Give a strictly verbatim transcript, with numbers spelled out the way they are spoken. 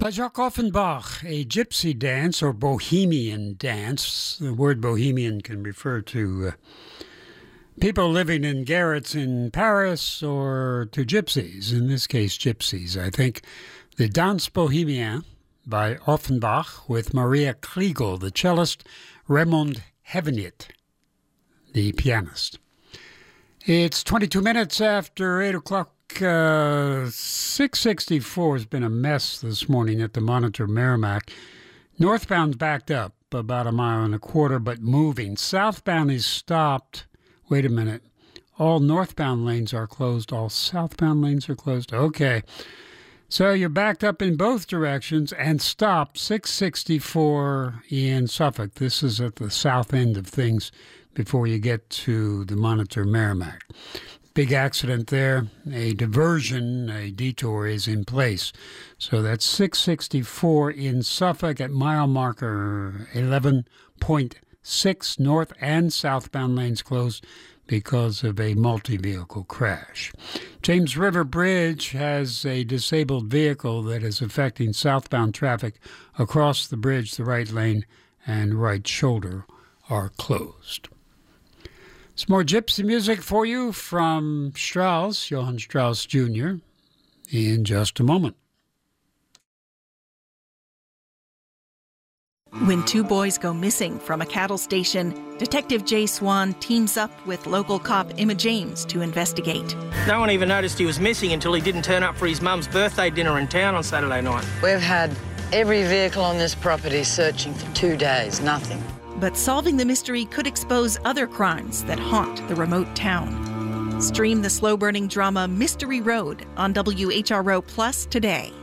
By Jacques Offenbach, a gypsy dance or bohemian dance. The word bohemian can refer to uh, people living in garrets in Paris or to gypsies, in this case gypsies. I think the Danse Bohemien by Offenbach with Maria Kriegel, the cellist, Raymond Hevenit, the pianist. It's twenty-two minutes after eight o'clock. Uh, six sixty-four has been a mess this morning at the Monitor Merrimack. Northbound's backed up about a mile and a quarter, but moving. Southbound is stopped. Wait a minute. All northbound lanes are closed. All southbound lanes are closed. Okay. So you're backed up in both directions and stopped six sixty-four in Suffolk. This is at the south end of things before you get to the Monitor Merrimack. Big accident there. A diversion, a detour is in place. So that's six sixty-four in Suffolk at mile marker eleven point six. North and southbound lanes closed because of a multi-vehicle crash. James River Bridge has a disabled vehicle that is affecting southbound traffic across the bridge. The right lane and right shoulder are closed. Some more gypsy music for you from Strauss, Johann Strauss Junior, in just a moment. When two boys go missing from a cattle station, Detective Jay Swan teams up with local cop Emma James to investigate. No one even noticed he was missing until he didn't turn up for his mum's birthday dinner in town on Saturday night. We've had every vehicle on this property searching for two days, nothing. But solving the mystery could expose other crimes that haunt the remote town. Stream the slow-burning drama Mystery Road on W H R O Plus today.